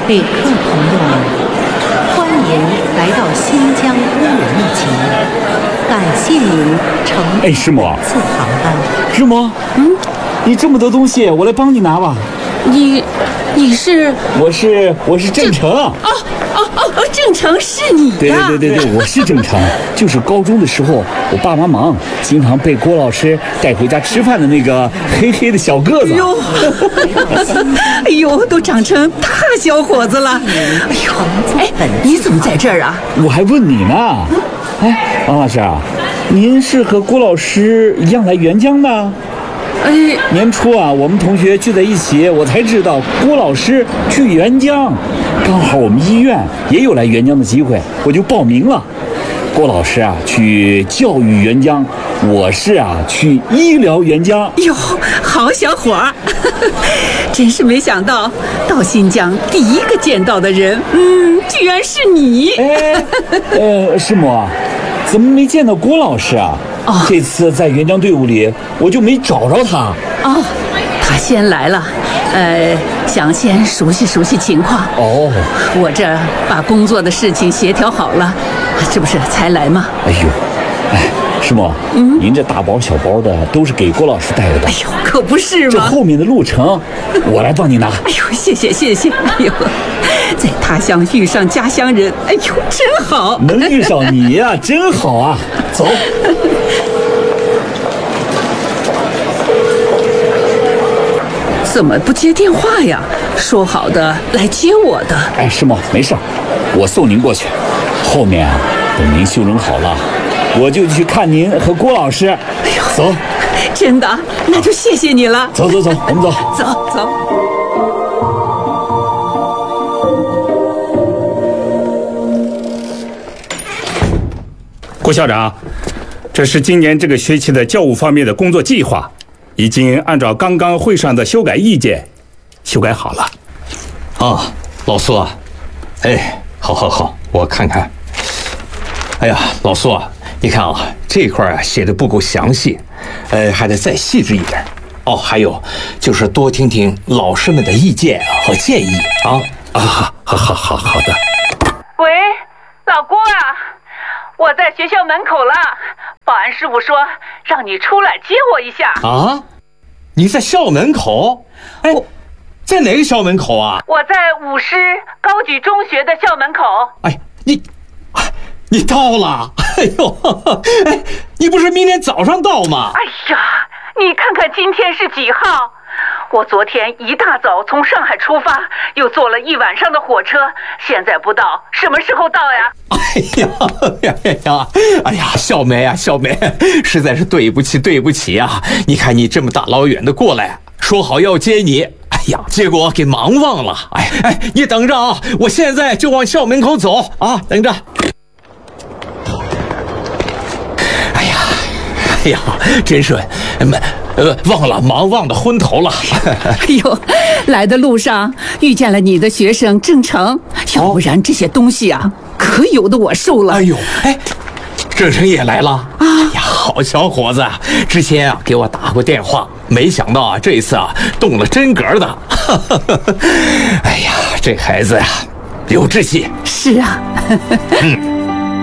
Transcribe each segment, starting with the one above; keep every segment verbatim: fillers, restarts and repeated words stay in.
旅客朋友们，欢迎来到新疆乌鲁木齐，感谢您乘哎，师母， 次航班。 师母，嗯，你这么多东西，我来帮你拿吧。 你，你是？ 我是我是郑成。 哦哦哦，郑成是你呀？ 对对对对对，我是郑成，就是高中的时候，我爸妈忙，经常被郭老师带回家吃饭的那个黑黑的小个子。 哎呦，哎呦，都长成大小伙子了。哎呦，哎，你怎么在这儿啊？ 我还问你呢。哎，王老师啊，您是和郭老师一样来援疆的？ 哎， 年初啊，我们同学聚在一起，我才知道郭老师去援疆，刚好我们医院也有来援疆的机会，我就报名了。郭老师啊去教育援疆，我是啊去医疗援疆。 哟，好小伙儿，真是没想到，到新疆第一个见到的人，嗯，居然是你。 哎，呃，师母，怎么没见到郭老师啊？ 哦， 这次在援疆队伍里，我就没找着他。 哦，他先来了，呃，想先熟悉熟悉情况。 哦， 我这把工作的事情协调好了，这不是才来吗？ 哎呦，哎，师母，嗯，您这大包小包的都是给郭老师带的吧？ 哎呦，可不是吗？ 这后面的路程，我来帮你拿。 哎呦，谢谢谢谢。哎呦，在他乡遇上家乡人，哎呦，真好。 能遇上你呀、啊，真好啊！走。 怎么不接电话呀？说好的来接我的。 哎，师母，没事，我送您过去。后面啊，等您修整好了，我就去看您和郭老师。哎呦，走。 真的？那就谢谢你了。 走走走，我们走。 走走。 郭校长，这是今年这个学期的教务方面的工作计划，已经按照刚刚会上的修改意见修改好了。 啊，老苏啊，哎，好好好，我看看。哎呀，老苏啊，你看啊，这块啊写的不够详细，呃，还得再细致一点。哦，还有就是多听听老师们的意见和建议啊。 啊，好好好好的。 喂，老郭啊，我在学校门口了，保安师傅说让你出来接我一下。 啊？你在校门口？哎，在哪个校门口啊？ 我在五师高举中学的校门口。 哎，你，你到了？哎呦，哎，你不是明天早上到吗？ 哎呀，你看看今天是几号？我昨天一大早从上海出发，又坐了一晚上的火车，现在不到，什么时候到呀？ 哎呀呀呀呀！哎呀，小梅啊，小梅，实在是对不起，对不起啊！你看你这么大老远的过来，说好要接你，哎呀，结果给忙忘了。哎哎，你等着啊，我现在就往校门口走啊，等着。哎呀，哎呀，真是，呃，忘了，忙忘的昏头了。 哎呦，来的路上遇见了你的学生郑成，要不然这些东西啊，可有的我受了。 哎呦，哎，郑成也来了啊！哎呀，好小伙子，之前啊给我打过电话，没想到啊这一次啊动了真格的。哎呀，这孩子呀、啊、有志气。 是啊。 嗯。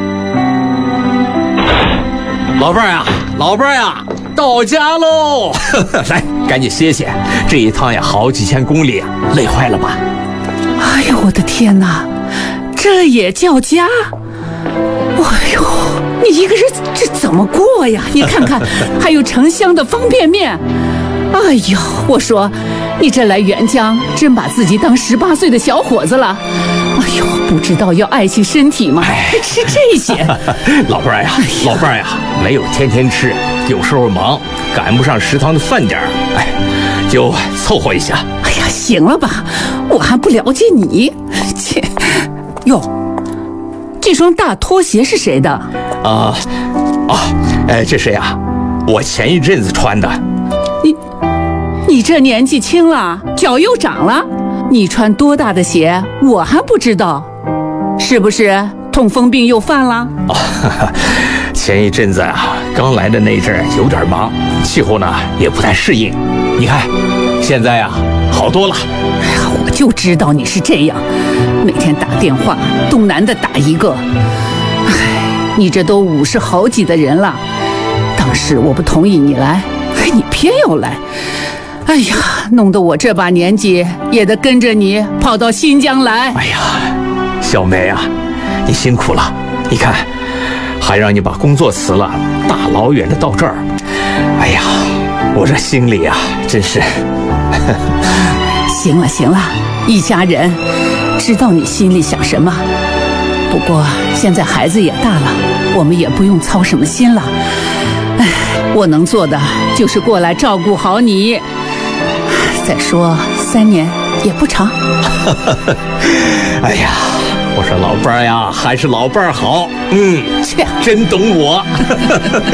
老伴儿呀，老伴儿呀，到家喽！来，赶紧歇歇，这一趟呀好几千公里，累坏了吧？ 哎呦，我的天哪，这也叫家？哎呦，你一个人这怎么过呀？你看看，还有成箱的方便面。哎呦，我说，你这来援疆，真把自己当十八岁的小伙子了。哎呦，不知道要爱惜身体吗？还吃这些？ 老伴儿呀，老伴儿呀，没有天天吃，有时候忙，赶不上食堂的饭点儿，哎，就凑合一下。 哎呀，行了吧，我还不了解你。切，哟，这双大拖鞋是谁的？ 啊啊，哎，这谁呀？我前一阵子穿的。 你，你这年纪轻了，脚又长了。你穿多大的鞋，我还不知道，是不是痛风病又犯了？ 哦，前一阵子啊，刚来的那阵儿有点忙，气候呢也不太适应。你看，现在啊好多了。 哎呀，我就知道你是这样，每天打电话东南的打一个。唉，你这都五十好几的人了，当时我不同意你来，哎，你偏要来。哎呀，弄得我这把年纪也得跟着你跑到新疆来。 哎呀，小梅啊，你辛苦了，你看还让你把工作辞了，大老远的到这儿，哎呀，我这心里啊真是行了行了，一家人知道你心里想什么，不过现在孩子也大了，我们也不用操什么心了。哎，我能做的就是过来照顾好你，再说三年也不长。 哎呀，我说老伴儿呀，还是老伴儿好，嗯，真懂我。